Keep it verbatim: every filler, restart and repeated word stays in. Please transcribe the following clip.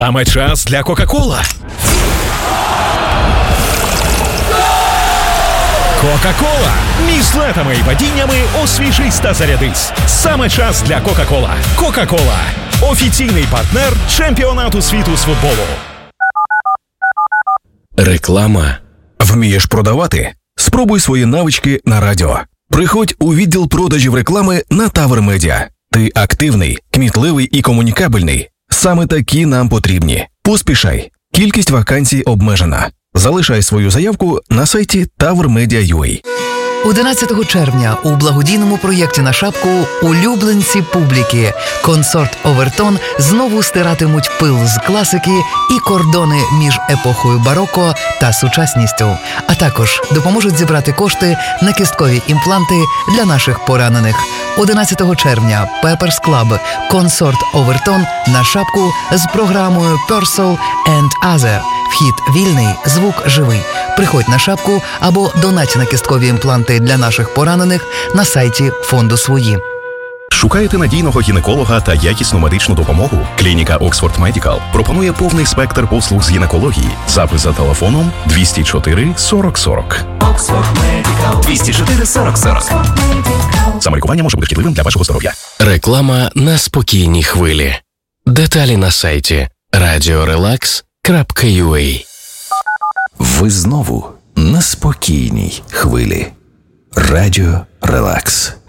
Саме час для Кока-Кола. Кока-Кола. Між злетами і падіннями освіжись та зарядись. Саме час для Кока-Кола. Кока-Кола. Офіційний партнер чемпіонату світу з футболу. Реклама. Вмієш продавати? Спробуй свої навички на радіо. Приходь у відділ продажів реклами на Тавр Медіа. Ти активний, кмітливий і комунікабельний. Саме такі нам потрібні. Поспішай. Кількість вакансій обмежена. Залишай свою заявку на сайті тавр медіа крапка ю а. одинадцятого червня у благодійному проєкті на шапку «Улюбленці публіки» консорт «Овертон» знову стиратимуть пил з класики і кордони між епохою бароко та сучасністю, а також допоможуть зібрати кошти на кісткові імпланти для наших поранених. одинадцятого червня Пеперс Клаб, консорт «Овертон» на шапку з програмою «Purcell and Other». Вхід вільний, звук живий. Приходь на шапку або донать на кісткові імпланти для наших поранених на сайті фонду «Свої». Шукаєте надійного гінеколога та якісну медичну допомогу? Клініка Oxford Medical пропонує повний спектр послуг з гінекології. Запис за телефоном двісті чотири сорок сорок. Oxford Medical. двісті чотири сорок сорок. Самолікування може бути шкідливим для вашого здоров'я. Реклама на спокійній хвилі. Деталі на сайті радіо релакс крапка ю а. Ви знову на спокійній хвилі. Радіо Релакс.